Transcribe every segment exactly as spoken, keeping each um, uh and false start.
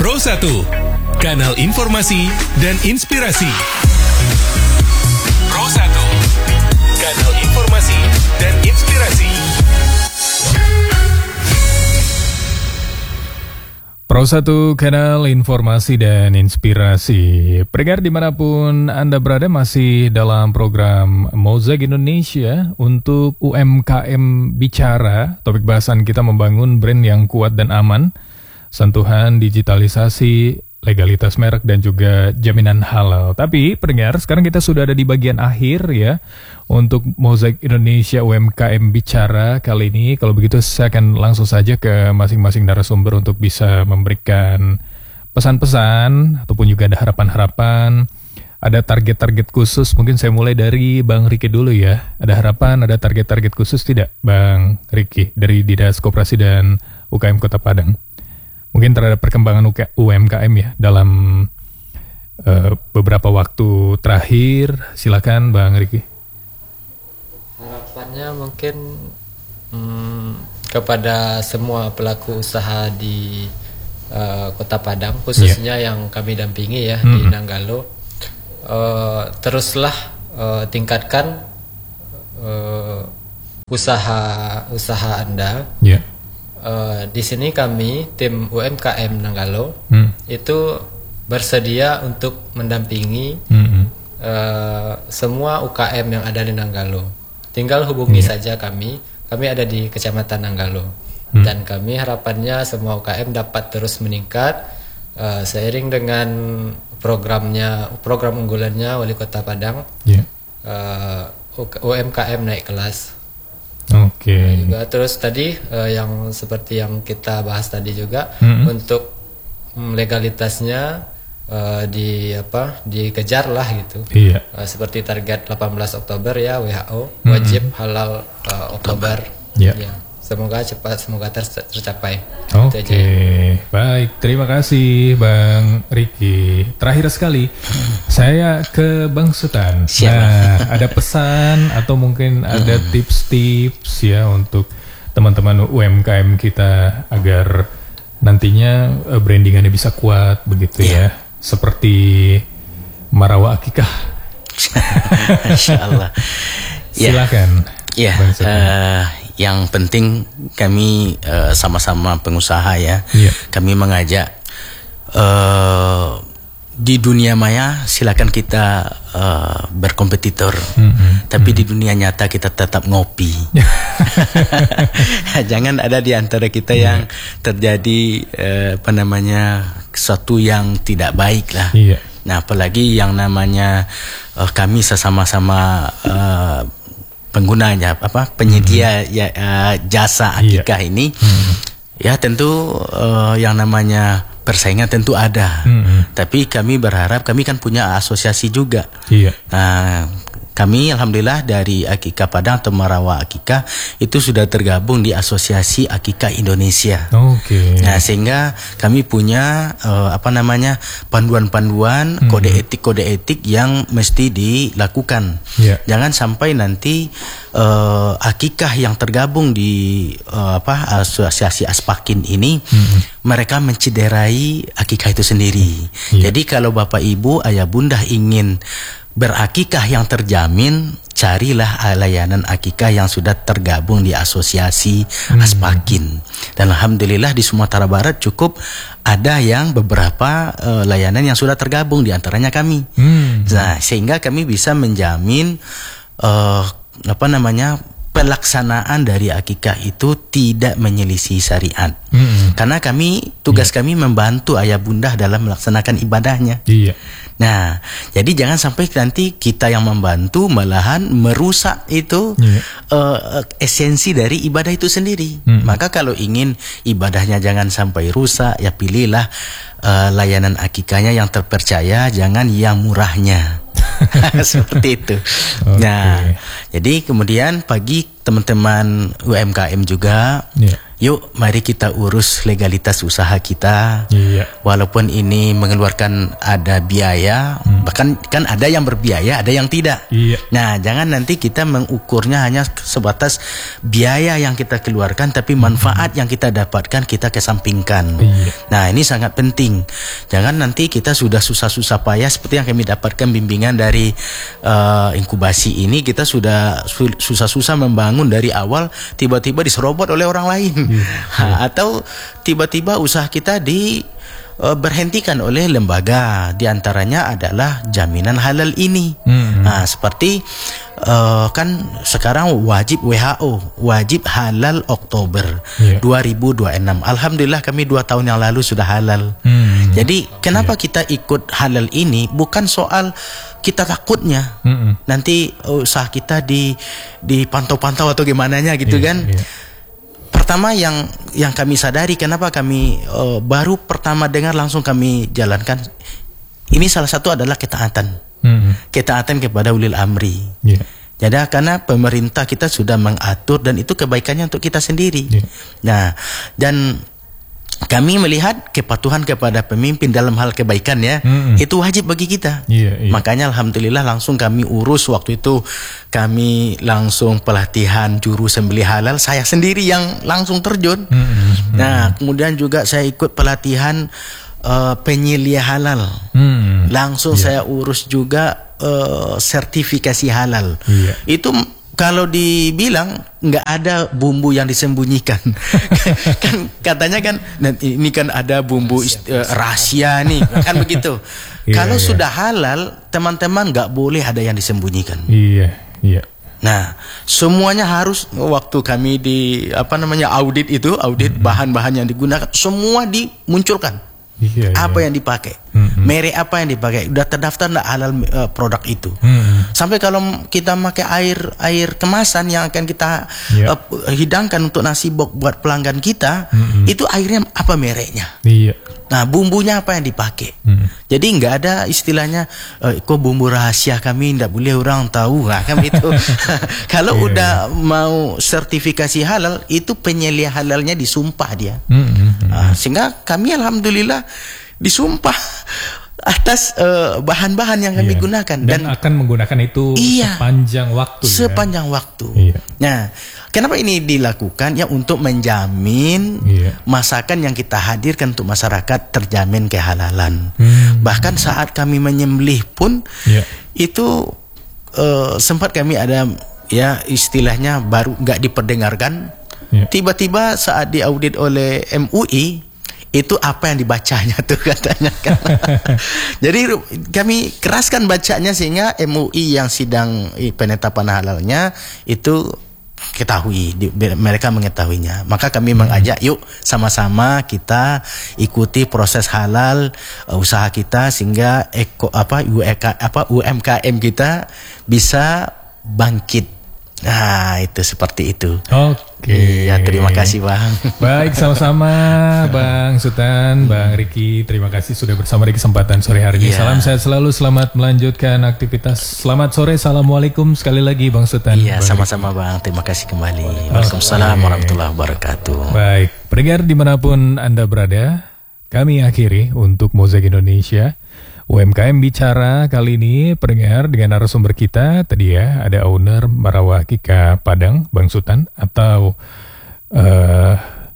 Pro satu, kanal informasi dan inspirasi. Pro satu, kanal informasi dan inspirasi. Pro satu, kanal informasi dan inspirasi. Pendengar dimanapun Anda berada, masih dalam program Mozaik Indonesia untuk U M K M Bicara. Topik bahasan kita membangun brand yang kuat dan aman, sentuhan digitalisasi, legalitas merek, dan juga jaminan halal. Tapi pendengar, sekarang kita sudah ada di bagian akhir ya untuk Mozaik Indonesia U M K M Bicara kali ini. Kalau begitu saya akan langsung saja ke masing-masing narasumber untuk bisa memberikan pesan-pesan ataupun juga ada harapan-harapan, ada target-target khusus. Mungkin saya mulai dari Bang Riki dulu ya. Ada harapan, ada target-target khusus tidak Bang Riki dari Dinas Koperasi dan U K M Kota Padang? Mungkin terhadap perkembangan U M K M ya dalam uh, beberapa waktu terakhir. Silakan Bang Riki. Harapannya mungkin hmm, kepada semua pelaku usaha di uh, Kota Padang, khususnya yeah. yang kami dampingi ya mm-hmm. di Nanggalo, uh, teruslah uh, tingkatkan uh, usaha usaha Anda. Yeah. Uh, di sini kami tim U M K M Nanggalo mm. itu bersedia untuk mendampingi mm-hmm. uh, semua U K M yang ada di Nanggalo. Tinggal hubungi yeah. saja kami. Kami ada di Kecamatan Nanggalo. Hmm. Dan kami harapannya semua U K M dapat terus meningkat uh, seiring dengan programnya, program unggulannya Wali Kota Padang. Yeah. Uh, U M K M naik kelas. Oke. Okay. Nah, juga terus tadi uh, yang seperti yang kita bahas tadi juga hmm. untuk um, legalitasnya Uh, di apa dikejar lah gitu. Iya. Uh, seperti target delapan belas Oktober ya W H O wajib mm-hmm. halal uh, Oktober. Yeah. Ya. Semoga cepat, semoga ter- tercapai. Oke. Okay. Baik, terima kasih Bang Riki. Terakhir sekali saya ke Bang Sultan. Siap. Nah, ada pesan atau mungkin ada mm. tips-tips ya untuk teman-teman U M K M kita agar nantinya uh, brandingannya bisa kuat begitu yeah. ya. Seperti Marawa Akikah. Insyaallah. Silakan. Ya. Uh, yang penting kami uh, sama-sama pengusaha ya. Yeah. Kami mengajak uh, di dunia maya silakan kita uh, berkompetitor, mm-hmm. tapi mm-hmm. di dunia nyata kita tetap ngopi. Jangan ada di antara kita yeah. yang terjadi uh, apa namanya sesuatu yang tidak baik lah. Yeah. Nah, apalagi yang namanya uh, kami sesama-sama uh, pengguna apa penyedia mm-hmm. ya, uh, jasa akikah yeah. ini, mm-hmm. ya tentu uh, yang namanya persaingan tentu ada, mm-hmm. tapi kami berharap, kami kan punya asosiasi juga. Iya. Nah, kami alhamdulillah dari Akikah Padang atau Marawa Akikah itu sudah tergabung di Asosiasi Akikah Indonesia. Oke. Okay. Nah, sehingga kami punya uh, apa namanya panduan-panduan, mm-hmm. kode etik-kode etik yang mesti dilakukan. Yeah. Jangan sampai nanti uh, akikah yang tergabung di uh, apa Asosiasi Aspakin ini mm-hmm. mereka mencederai akikah itu sendiri. Yeah. Jadi kalau Bapak Ibu, Ayah Bunda ingin berakikah yang terjamin, carilah layanan akikah yang sudah tergabung di asosiasi hmm. Aspakin. Dan alhamdulillah di Sumatera Barat cukup ada yang beberapa uh, layanan yang sudah tergabung, di antaranya kami. Hmm. Nah, sehingga kami bisa menjamin uh, apa namanya pelaksanaan dari akikah itu tidak menyelisih syariat. Hmm. Karena kami tugas yeah. kami membantu ayah bunda dalam melaksanakan ibadahnya. Iya. Yeah. Nah, jadi jangan sampai nanti kita yang membantu malahan merusak itu yeah. uh, esensi dari ibadah itu sendiri. Hmm. Maka kalau ingin ibadahnya jangan sampai rusak, ya pilihlah uh, layanan akikahnya yang terpercaya, jangan yang murahnya. Seperti itu. Okay. Nah, jadi kemudian bagi teman-teman U M K M juga, yeah. yuk mari kita urus legalitas usaha kita. Iya. Walaupun ini mengeluarkan ada biaya, hmm. bahkan kan ada yang berbiaya, ada yang tidak. Iya. Nah, jangan nanti kita mengukurnya hanya sebatas biaya yang kita keluarkan, tapi manfaat hmm. yang kita dapatkan kita kesampingkan. Iya. Nah, ini sangat penting. Jangan nanti kita sudah susah-susah payah seperti yang kami dapatkan bimbingan dari uh, inkubasi ini, kita sudah su- susah-susah membangun dari awal, tiba-tiba diserobot oleh orang lain. Hmm. Ha, atau tiba-tiba usaha kita di uh, berhentikan oleh lembaga, di antaranya adalah jaminan halal ini. Hmm. Nah, seperti uh, kan sekarang wajib W H O, wajib halal Oktober yeah. dua ribu dua puluh enam. Alhamdulillah kami dua tahun yang lalu sudah halal. Hmm. Jadi kenapa yeah. kita ikut halal ini bukan soal kita takutnya hmm. nanti usaha kita di dipantau-pantau atau gimana nya gitu yeah, kan. Yeah. Pertama yang yang kami sadari, kenapa kami uh, baru pertama dengar langsung kami jalankan, ini salah satu adalah ketaatan, mm-hmm. ketaatan kepada ulil amri. Yeah. Jadi karena pemerintah kita sudah mengatur dan itu kebaikannya untuk kita sendiri. Yeah. Nah, dan kami melihat kepatuhan kepada pemimpin dalam hal kebaikan ya, mm-hmm. itu wajib bagi kita. Yeah, yeah. Makanya alhamdulillah langsung kami urus waktu itu, kami langsung pelatihan juru sembelih halal, saya sendiri yang langsung terjun. Mm-hmm. Nah, kemudian juga saya ikut pelatihan uh, penyelia halal. Mm-hmm. Langsung yeah. saya urus juga uh, sertifikasi halal. Yeah. Itu kalau dibilang nggak ada bumbu yang disembunyikan. Kan katanya kan ini kan ada bumbu ist- uh, rahasia nih, kan begitu. Yeah, kalau yeah. sudah halal, teman-teman nggak boleh ada yang disembunyikan. Iya, yeah, iya. Yeah. Nah, semuanya harus, waktu kami di apa namanya audit itu, audit mm-hmm. bahan-bahan yang digunakan semua dimunculkan. Iya, apa iya. yang dipakai, mm-hmm. merek apa yang dipakai, udah terdaftar nggak halal uh, produk itu. Mm-hmm. Sampai kalau kita pakai air air kemasan yang akan kita yeah. uh, hidangkan untuk nasi bok buat pelanggan kita, mm-hmm. itu airnya apa mereknya? Iya. Nah, bumbunya apa yang dipakai? Mm-hmm. Jadi nggak ada istilahnya, e, kok bumbu rahasia kami nggak boleh orang tahu, nah, kan itu. Kalau yeah. udah mau sertifikasi halal, itu penyelia halalnya disumpah dia. Mm-hmm. Nah, sehingga kami alhamdulillah disumpah atas uh, bahan-bahan yang kami yeah. gunakan dan, dan akan menggunakan itu iya, sepanjang waktu. Sepanjang ya? waktu. Iya. Nah, kenapa ini dilakukan? Ya untuk menjamin iya. masakan yang kita hadirkan untuk masyarakat terjamin kehalalan. Hmm. Bahkan saat kami menyembelih pun iya. itu uh, sempat kami ada ya istilahnya baru nggak diperdengarkan. Iya. Tiba-tiba saat diaudit oleh M U I, itu apa yang dibacanya tuh katanya kan. Jadi kami keraskan bacanya sehingga M U I yang sidang penetapan halalnya itu ketahui, di, mereka mengetahuinya. Maka kami hmm. mengajak, yuk sama-sama kita ikuti proses halal uh, usaha kita sehingga eko apa U E K apa U M K M kita bisa bangkit. Nah, itu seperti itu. Oke. Iya, terima kasih Bang. Baik, sama-sama Bang Sultan, Bang Riki, terima kasih sudah bersama di kesempatan sore hari ini. Yeah. Salam sehat selalu, selamat melanjutkan aktivitas. Selamat sore, assalamualaikum sekali lagi Bang Sultan. Iya, sama-sama Bang, terima kasih kembali. Waalaikumsalam okay. warahmatullahi wabarakatuh. Baik, pendengar dimanapun Anda berada, kami akhiri untuk Mozaik Indonesia U M K M Bicara kali ini, pendengar, dengan narasumber kita tadi ya, ada owner Marawakika Padang, Bang Sultan, atau uh,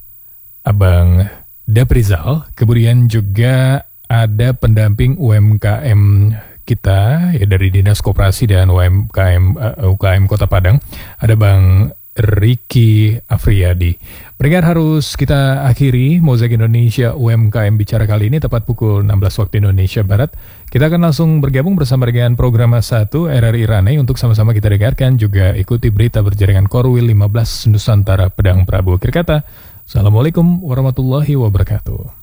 Abang Daprizal. Kemudian juga ada pendamping U M K M kita ya dari Dinas Koperasi dan U M K M uh, U K M Kota Padang, ada Bang Riki Afriyadi. Pendengar, harus kita akhiri Mozaik Indonesia U M K M Bicara kali ini tepat pukul enam belas waktu Indonesia Barat. Kita akan langsung bergabung bersama dengan program satu R R I Ranai untuk sama-sama kita dengarkan, juga ikuti berita berjaringan Korwil lima belas Nusantara Pedang Prabu. Akhir kata, Assalamualaikum warahmatullahi wabarakatuh.